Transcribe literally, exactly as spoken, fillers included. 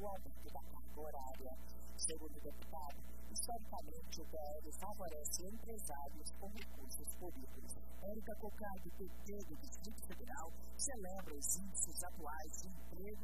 aumento da carga horária. Segundo o deputado, historicamente o P L favorece empresários com recursos públicos. Érica Cocard, do P T do Distrito Federal, celebra os índices atuais de emprego